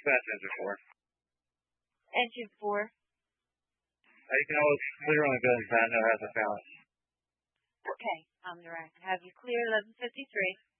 dispatch engine 4. Engine 4. You can always clear on the building sign, no hazard balance. Okay, I'm direct. Have you clear 1153.